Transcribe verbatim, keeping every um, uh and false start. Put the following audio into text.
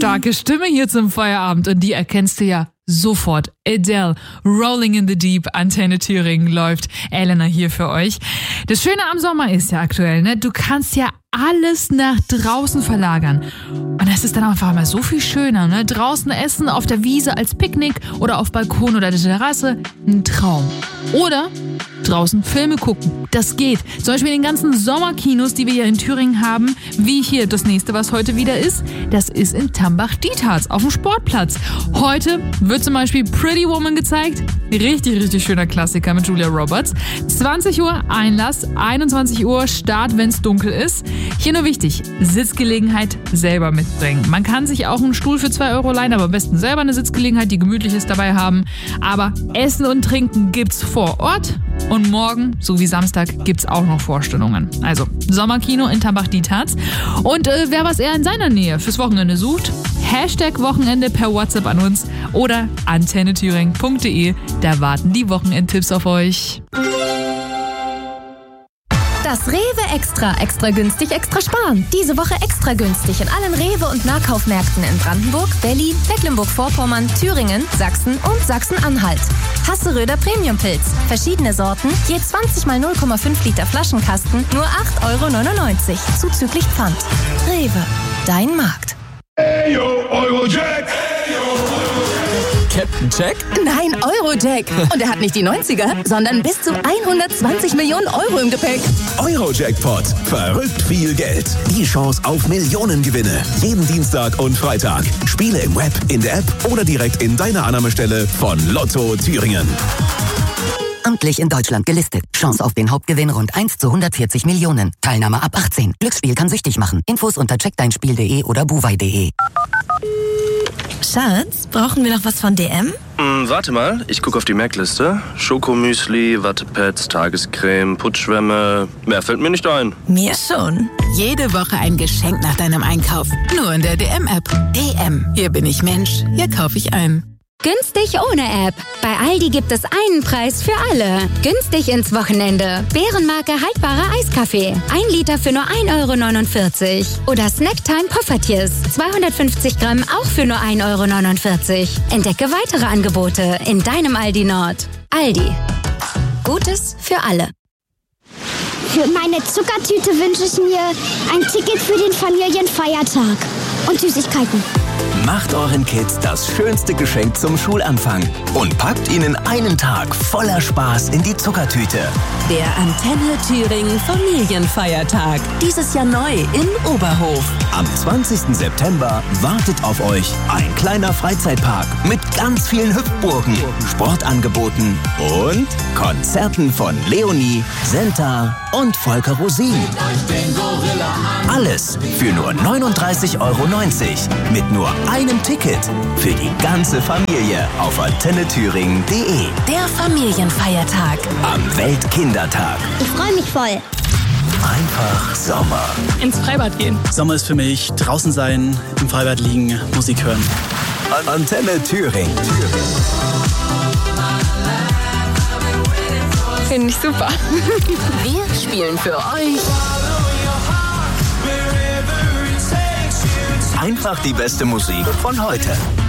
starke Stimme hier zum Feierabend und die erkennst du ja sofort. Adele, Rolling in the Deep, Antenne Thüringen läuft. Elena hier für euch. Das Schöne am Sommer ist ja aktuell, ne? Du kannst ja alles nach draußen verlagern. Und das ist dann einfach mal so viel schöner, ne? Draußen essen, auf der Wiese als Picknick oder auf Balkon oder der Terrasse. Ein Traum. Oder draußen Filme gucken. Das geht. Zum Beispiel in den ganzen Sommerkinos, die wir hier in Thüringen haben, wie hier das nächste, was heute wieder ist, das ist in Tambach-Dietharz auf dem Sportplatz. Heute wird zum Beispiel Pretty Woman gezeigt. Richtig, richtig schöner Klassiker mit Julia Roberts. zwanzig Uhr Einlass, einundzwanzig Uhr Start, wenn es dunkel ist. Hier nur wichtig, Sitzgelegenheit selber mitbringen. Man kann sich auch einen Stuhl für zwei Euro leihen, aber am besten selber eine Sitzgelegenheit, die gemütlich ist, dabei haben. Aber Essen und Trinken gibt's vor Ort. Und morgen, so wie Samstag, gibt's auch noch Vorstellungen. Also Sommerkino in Tambach-Dietharz. Und äh, wer was eher in seiner Nähe fürs Wochenende sucht, Hashtag Wochenende per WhatsApp an uns oder antenne thüringen punkt de. Da warten die Wochenendtipps auf euch. Das Rewe Extra. Extra günstig, extra sparen. Diese Woche extra günstig in allen Rewe- und Nahkaufmärkten in Brandenburg, Berlin, Mecklenburg-Vorpommern, Thüringen, Sachsen und Sachsen-Anhalt. Hasseröder Premium-Pilz. Verschiedene Sorten, je zwanzig mal null Komma fünf Liter Flaschenkasten, nur acht Euro neunundneunzig, zuzüglich Pfand. Rewe, dein Markt. Ayo, Eurojack! Captain Jack? Nein, Eurojack. Und er hat nicht die neunziger, sondern bis zu hundertzwanzig Millionen Euro im Gepäck. Eurojackpot. Verrückt viel Geld. Die Chance auf Millionengewinne. Jeden Dienstag und Freitag. Spiele im Web, in der App oder direkt in deiner Annahmestelle von Lotto Thüringen. Amtlich in Deutschland gelistet. Chance auf den Hauptgewinn rund eins zu hundertvierzig Millionen. Teilnahme ab achtzehn. Glücksspiel kann süchtig machen. Infos unter check dein spiel punkt de oder buwei punkt de. Schatz, brauchen wir noch was von D M? Hm, warte mal, ich gucke auf die Merkliste. Schokomüsli, Wattepads, Tagescreme, Putzschwämme. Mehr fällt mir nicht ein. Mir schon. Jede Woche ein Geschenk nach deinem Einkauf. Nur in der D M-App. D M. Hier bin ich Mensch. Hier kaufe ich ein. Günstig ohne App. Bei Aldi gibt es einen Preis für alle. Günstig ins Wochenende. Bärenmarke haltbarer Eiskaffee. Ein Liter für nur ein Euro neunundvierzig. Oder Snacktime Poffertjes. zweihundertfünfzig Gramm auch für nur ein Euro neunundvierzig. Entdecke weitere Angebote in deinem Aldi Nord. Aldi. Gutes für alle. Für meine Zuckertüte wünsche ich mir ein Ticket für den Familienfeiertag. Und Süßigkeiten. Macht euren Kids das schönste Geschenk zum Schulanfang und packt ihnen einen Tag voller Spaß in die Zuckertüte. Der Antenne Thüringen Familienfeiertag. Dieses Jahr neu in Oberhof. Am zwanzigsten September wartet auf euch ein kleiner Freizeitpark mit ganz vielen Hüpfburgen, Sportangeboten und Konzerten von Leonie, Senta und Volker Rosin. Alles für nur neununddreißig Euro neunzig mit nur einem Ticket für die ganze Familie auf antenne thüringen punkt de. Der Familienfeiertag. Am Weltkindertag. Ich freue mich voll. Einfach Sommer. Ins Freibad gehen. Sommer ist für mich draußen sein, im Freibad liegen, Musik hören. Antenne Thüringen. Finde ich super. Wir spielen für euch Einfach die beste Musik von heute.